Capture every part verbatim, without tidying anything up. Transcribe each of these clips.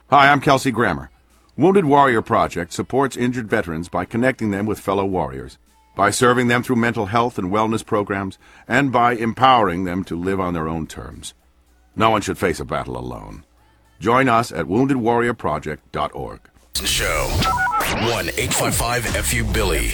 Hi, I'm Kelsey Grammer. Wounded Warrior Project supports injured veterans by connecting them with fellow warriors, by serving them through mental health and wellness programs, and by empowering them to live on their own terms. No one should face a battle alone. Join us at wounded warrior project dot org. Show one eight five five F U Billy.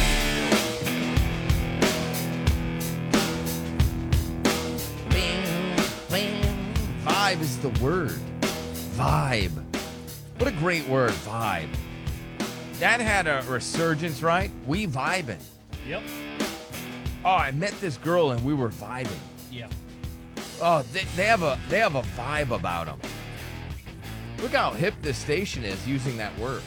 Vibe is the word. Vibe. What a great word, vibe. That had a resurgence, right? We vibing. Yep. Oh, I met this girl and we were vibing. Yeah. Oh, they, they have a they have a vibe about them. Look how hip this station is using that word.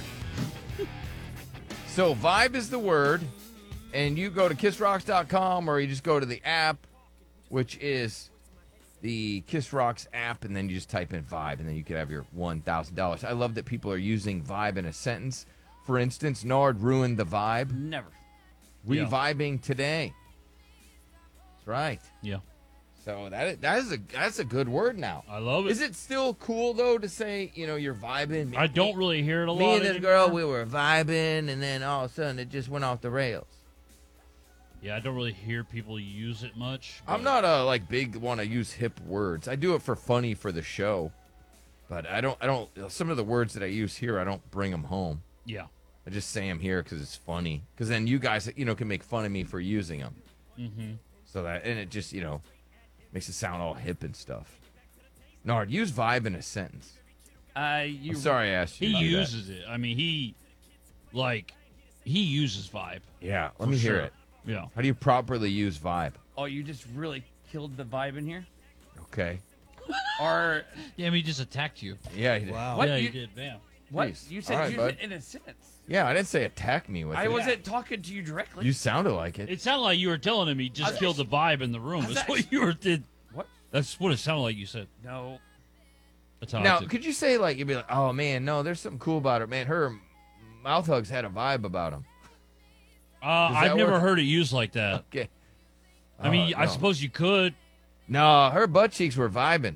So vibe is the word, and you go to kiss rocks dot com or you just go to the app, which is the Kiss Rocks app, and then you just type in vibe, and then you can have your one thousand dollars. I love that people are using vibe in a sentence. For instance, Nard ruined the vibe. Never. We Yeah. vibing today. That's right. Yeah. So that that is a that's a good word now. I love it. Is it still cool though to say, you know, you're vibing? I don't really hear it a lot. Me and this anymore. girl, we were vibing, and then all of a sudden it just went off the rails. Yeah, I don't really hear people use it much. I'm but- not a like big want to use hip words. I do it for funny for the show, but I don't I don't some of the words that I use here I don't bring them home. Yeah. I just say them here because it's funny. Because then you guys you know can make fun of me for using them. Mm-hmm. So that and it just you know makes it sound all hip and stuff. Nard, use vibe in a sentence. Uh, you, I'm sorry I asked you. He to do that. uses it. I mean, he, like, he uses vibe. Yeah, let For me hear sure. it. Yeah. How do you properly use vibe? Oh, you just really killed the vibe in here? Okay. Or Yeah, I mean, he just attacked you. Yeah. He did. Wow. What yeah, you- you did. Bam. what? Jeez. You said All right, use bud. it in a sentence. Yeah, I didn't say attack me with I it. wasn't talking to you directly. You sounded like it. It sounded like you were telling him he just was killed the vibe in the room. I was That's what actually- you were did. What? That's what it sounded like you said. No. That's how I Now, did. could you say like you'd be like, oh man, no, there's something cool about her, man. Her mouth hugs had a vibe about them. Uh, Does I've that never work? heard it used like that. Okay. I mean, Uh, I no. suppose you could. No, her butt cheeks were vibing.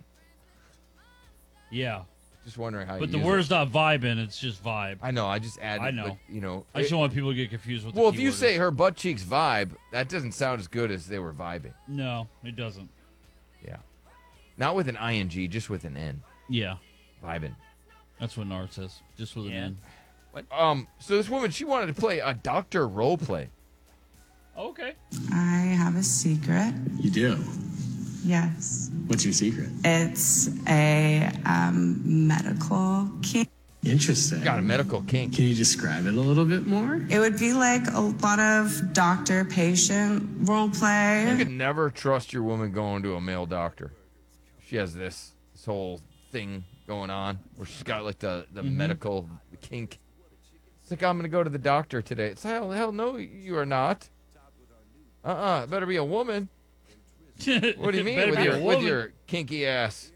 Yeah. Just wondering how. But you the use word's it. not vibing. It's just vibe. I know. I just added. I know. But, you know. I just it- don't want people to get confused with the well, if you keyword say is. her butt cheeks vibe, that doesn't sound as good as they were vibing. No, it doesn't. Yeah. Not with an ing, just with an n. Yeah. Vibing. That's what Nard says. Just with Yeah. an N. Um. So this woman, she wanted to play a doctor role play. Okay. I have a secret. You do? Yes. What's your secret? It's a um, medical kink. Interesting. Got a medical kink. Can you describe it a little bit more? It would be like a lot of doctor patient role You play. could never trust your woman going to a male doctor. She has this this whole thing going on where she's got like the, the Mm-hmm. medical kink. It's like, I'm going to go to the doctor today. It's hell, hell no, you are not. Uh-uh, it better be a woman. What do you mean with your, with your kinky ass?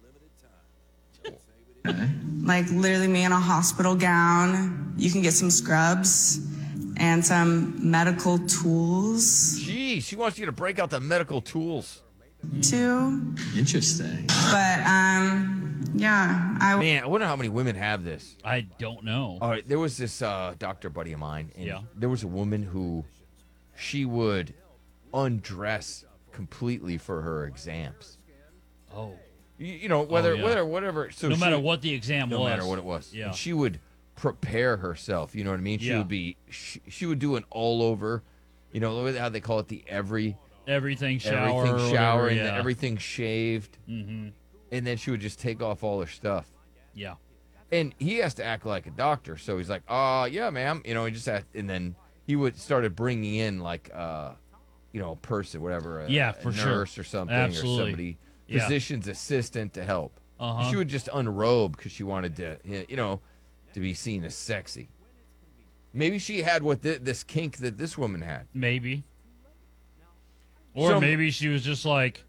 Like literally me in a hospital gown. You can get some scrubs and some medical tools Gee, she wants you to break out the medical tools. too. Interesting. But um, yeah, I Man, I wonder how many women have this. I don't know. All right, there was this uh, doctor buddy of mine, and Yeah. there was a woman who she would undress completely for her exams. Oh. You, you know, whether yeah. whether whatever. So no she matter would- what the exam no was. matter what it was. Yeah. And she would prepare herself. You know what I mean? She Yeah. would be. She, she would do an all over. You know how they call it the every Everything shower. everything or shower whatever, and yeah. everything shaved, Mm-hmm. and then she would just take off all her stuff. Yeah. And he has to act like a doctor, so he's like, "Uh, yeah, ma'am." You know, he just had, and then he would started bringing in like, uh, you know, a person, whatever, a, Yeah, a for sure. nurse or something, Absolutely. or somebody, Yeah. physician's assistant to help. Uh-huh. She would just unrobe because she wanted to, you know, to be seen as sexy. Maybe she had what thi- this kink that this woman had. Maybe. Or So- maybe she was just like,